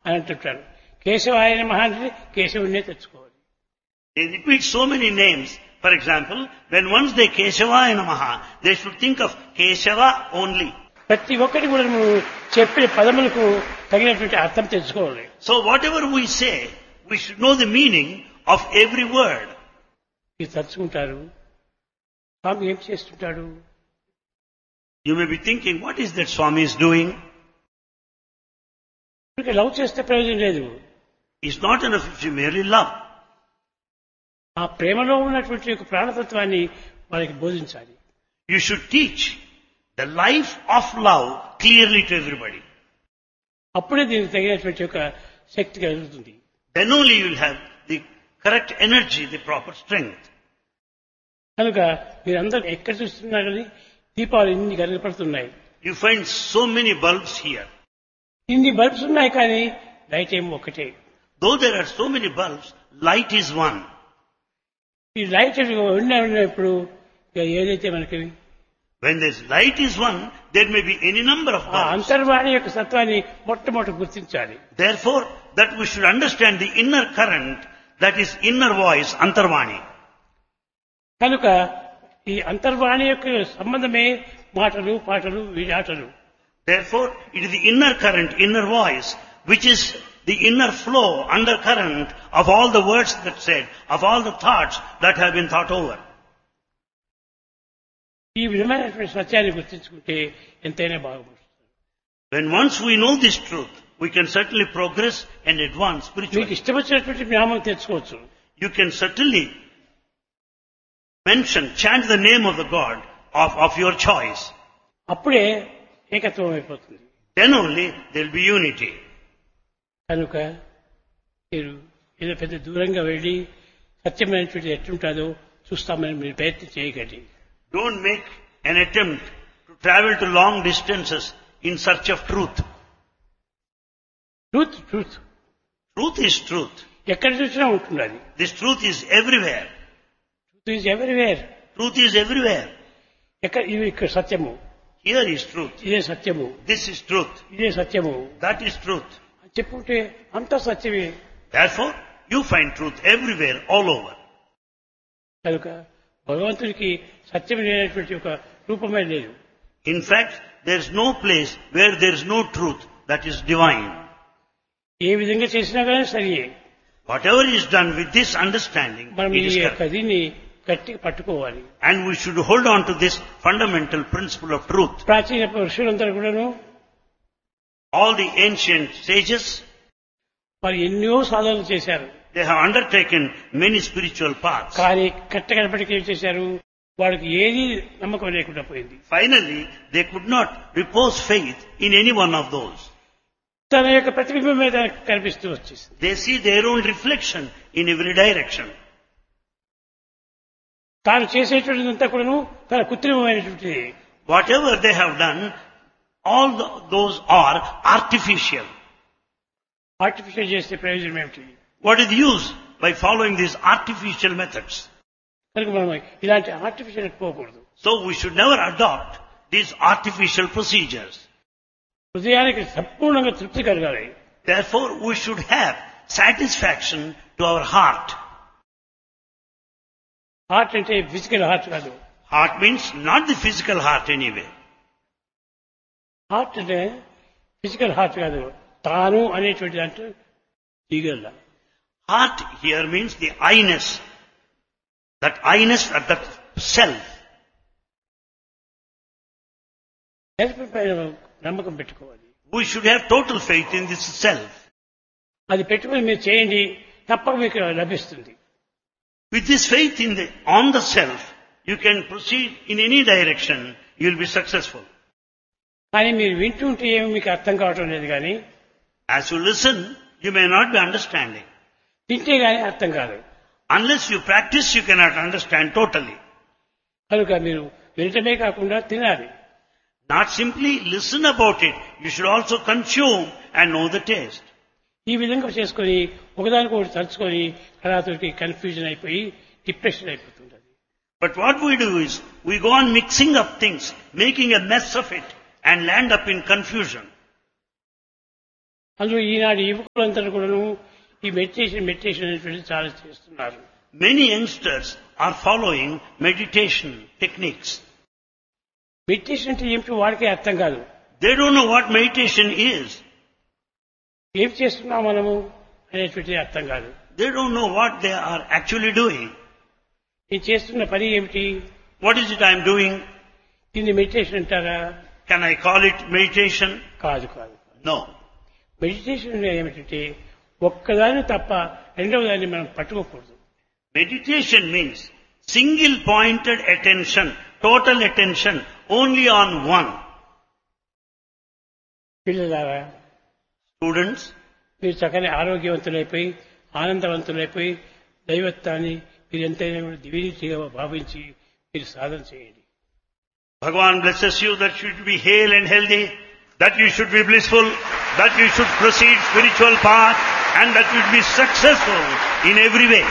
అని అంటుంటారు. కేశవాయ నమః అంటే కేశవుడినే తెచ్చుకోవాలి. They repeat so many names. For example, when once they Keshavaya Namaha, they should think of Keshava only. ప్రతి ఒక్కటి కూడా నువ్వు చెప్పిన పదములకు తగినటువంటి అర్థం తెచ్చుకోవాలి. So whatever we say, we should know the meaning of every word. ఇది తలుచుకుంటారు. స్వామి ఏం చేస్తుంటాడు? You may be thinking, what is that Swami is doing? ఇంకా లవ్ చేస్తే ప్రయోజనం లేదు. It's not enough if you merely love. ఆ ప్రేమలో ఉన్నటువంటి యొక్క ప్రాణతత్వాన్ని వాళ్ళకి బోధించాలి. You should teach the life of love clearly to everybody. అప్పుడే దీనికి తగినటువంటి యొక్క శక్తి కలుగుతుంది. Then only you will have the correct energy, the proper strength. కనుక మీరందరూ ఎక్కడ చూస్తున్నారు కానీ దీపాలు ఇన్ని కనపడుతున్నాయి. You find so many bulbs here. ఇన్ని బల్బ్స్ ఉన్నాయి కానీ లైట్ ఏమో ఒకటే. Though there are so many bulbs, light is one. ఈ లైట్ ఉన్నప్పుడు ఏదైతే మనకి When this light is one, there may be any number of ఆ bulbs. అంతర్వాణి యొక్క సత్వాన్ని మొట్టమొదటి గుర్తించాలి. Therefore, that we should understand the inner current, that is inner voice, Antarvani. కనుక ఈ అంతర్వాణి యొక్క సంబంధమే మాటలు పాటలు ఆటలు. Therefore, it is the inner current, inner voice, which is the inner flow, undercurrent of all the words that said, of all the thoughts that have been thought over. ఈ విధమైనటువంటి సత్యాన్ని గుర్తించుకుంటే ఎంతైనా బాగుపడుతుంది. When once we know this truth, we can certainly progress and advance మీకు spiritually. ఇష్టం వచ్చినటువంటి జ్ఞానం తెచ్చుకోవచ్చు. You can certainly mention, chant the name of the God of your choice. అప్పుడే ఏకత్వం అయిపోతుంది. Then only there will be unity. కనుక మీరు ఏదో పెద్ద దూరంగా వెళ్ళి సత్యమైనటువంటి ఎట్లుంటుందో చూస్తామని మీరు ప్రయత్నం చేయకండి. Don't make an attempt to travel to long distances in search of truth. Truth truth Truth is truth. ఎక్కడ చూసినా ఉంటుంది అది. This truth is everywhere. Truth is everywhere. Truth is everywhere. ఇది ఇక్కడ సత్యము, Here is truth. ఇదే సత్యము, This is truth. ఇదే సత్యము That is truth. అని చెప్పుకుంటే అంతా సత్యమే. Therefore, you find truth everywhere, all over. కనుక భగవంతుడికి సత్యం లేనటువంటి ఒక రూపమే లేదు. In fact, there is no place where there is no truth that is divine. ఏ విధంగా చేసినా కానీ సరియే. Whatever is done with this understanding, మనం it ఈ is యొక్క correct. దీన్ని గట్టిగా పట్టుకోవాలి. And we should hold on to this fundamental principle of truth. ప్రాచీన ఋషులందరూ కూడాను All the ancient sages, వారు ఎన్నో సాధనలు చేశారు. they have undertaken many spiritual paths. కానీ కట్టకడపటికి ఏం చేశారు, వాడికి ఏది నమ్మకం లేకుండా పోయింది. Finally, they could not repose faith in any one of those. తన యొక్క ప్రతిబింబం మీద కనిపిస్తూ వచ్చేసింది. They see their own reflection in every direction. తాను చేసేటువంటిదంతా కూడాను తన కృత్రిమమైనటువంటిది. Whatever they have done, all those are artificial. Artificial చేస్తే ప్రయోజనం ఏమిటి? What is the use by following these artificial methods? కనుక మనం ఇలాంటి ఆర్టిఫిషియల్ పోకూడదు. So we should never adopt these artificial procedures. హృదయానికి సంపూర్ణంగా తృప్తి కలగాలి. Therefore, we should have satisfaction to our heart. Heart అంటే ఫిజికల్ హార్ట్ కాదు. Heart means not the physical heart anyway. Heart అంటే ఫిజికల్ హార్ట్ కాదు, తాను అనేటువంటి దాంట్లో దిగల. Heart here means the I-ness. That I-ness, that self. Self పైన నమ్మకం పెట్టుకోవాలి. We should have total faith in this self. అది పెట్టుకుని మీరు చేయండి, తప్పక మీకు లభిస్తుంది. With this faith on the self, you can proceed in any direction, you will be successful. కానీ మీరు వింటుంటే ఏమి మీకు అర్థం కావటం లేదు. కానీ As you listen, you may not be understanding. తింటే కానీ అర్థం కాదు. Unless you practice, you cannot understand totally. కనుక మీరు వినటమే కాకుండా తినాలి. Not simply listen about it, you should also consume and know the taste. ఈ విధంగా చేసుకొని ఒకదానికి ఒకటి తలుచుకొని అలాతోటి కన్ఫ్యూజన్ అయిపోయి డిప్రెషన్ అయిపోతుంది. But what we do is, we go on mixing up things, making a mess of it, and land up in confusion. అందులో ఈనాడు యువకులందరూ కూడాను ఈ మెడిటేషన్ అనేటువంటి చాలా చేస్తున్నారు. Many youngsters are following meditation techniques. Meditation అంటే ఏమిటో వాడికే అర్థం కాదు. They don't know what meditation is. ఏం చేస్తున్నాం మనము అనేటువంటిది అర్థం కాదు. They don't know what they are actually doing. నేను చేస్తున్న పని ఏమిటి, What is it I am doing? దీన్ని మెడిటేషన్ అంటారా? Can I call it meditation? కాదు కాదు. No. మెడిటేషన్ ఏమిటంటే ఒక్కదాన్ని తప్ప రెండవ దాన్ని మనం పట్టుకోకూడదు. Meditation means single pointed attention, total attention only on one. పిల్లలారా, Students, మీరు చక్కని ఆరోగ్యవంతులైపోయి ఆనందవంతులైపోయి దైవత్వాన్ని మీరు ఎంతైనా దివ్యరీతిగా భావించి మీరు సాధన చేయండి. Bhagavan blesses you that you should be hale and healthy, that you should be blissful, that you should proceed spiritual path, and that you should be successful in every way.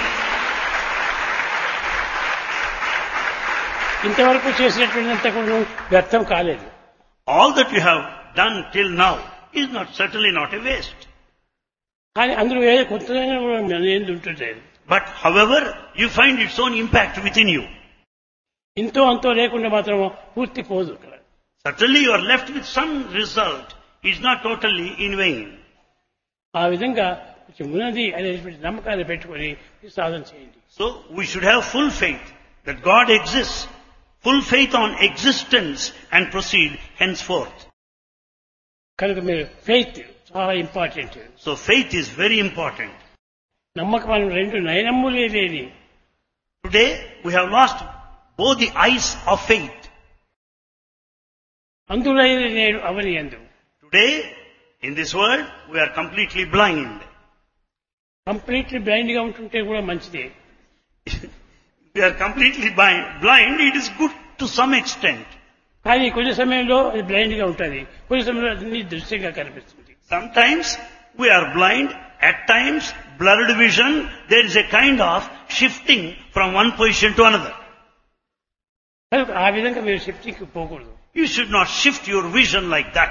ఇంతవరకు చేసినటువంటింత కూడా వ్యర్థం కాలేదు. All that you have done till now is certainly not a waste. కానీ అందులో ఏదో కొత్తదైన ఏంది ఉంటుంది. But however, you find its own impact within you. ఇంతో అంతో లేకుండా మాత్రం పూర్తి పోదు. Certainly you are left with some result. It's not totally in vain. ఆ విధంగా కొంచెం ఉన్నది అనేటువంటి నమ్మకాన్ని పెట్టుకొని సాధన చేయండి. So we should have full faith that God exists, full faith on existence, and proceed henceforth. కనుక మీరు ఫెయిత్ చాలా important. So faith is very important. నమ్మకం మనం రెండు నయనమ్ములే లేని. Today we have lost both the eyes of faith. అందులో నేను అవని అందు. Today in this world we are completely blind. Completely blind గా ఉంటుంటే కూడా మంచిదే. We are completely blind. It is good to some extent. కానీ కొన్ని సమయంలో అది బ్లైండ్ గా ఉంటుంది, కొన్ని సమయంలో అన్ని దృశ్యంగా కనిపిస్తుంది. Sometimes we are blind, at times blurred vision. There is a kind of shifting from one position to another. కనుక ఆ విధంగా మీరు షిఫ్టింగ్కి పోకూడదు. You should not shift your vision like that.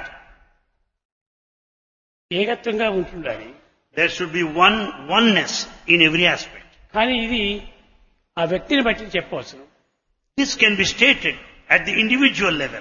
ఏకత్వంగా ఉంటుండాలి. There should be oneness in every aspect. కానీ ఇది ఆ వ్యక్తిని బట్టి చెప్పవచ్చు. This can be stated at the individual level.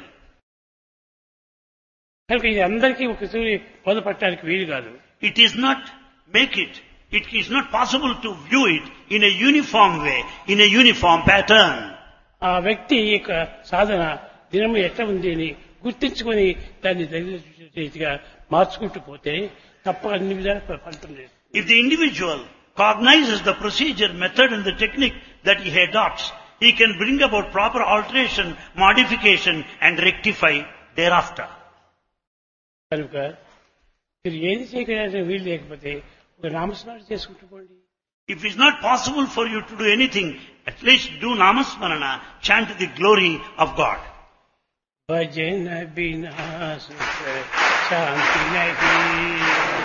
కనుక ఇది అందరికీ ఒకసారి బోధపడటానికి వీలు కాదు. It is not possible to view it in a uniform way, in a uniform pattern. ఆ వ్యక్తి యొక్క సాధన దినము ఎట్లా ఉంది అని గుర్తించుకొని దాన్ని రీతిగా మార్చుకుంటూ పోతే తప్ప అన్ని విధాలు ఫలితం లేదు. If the individual cognizes the procedure, method and the technique that he adopts, he can bring about proper alteration, modification and rectify thereafter. కనుక మీరు ఏది చేయడానికి వీలు లేకపోతే ఒక నామస్మరణ చేసుకుంటూ పోండి. If it's not possible for you to do anything, at least do namasmarana, chant the glory of God. भजन बिना सुख शांति नहीं.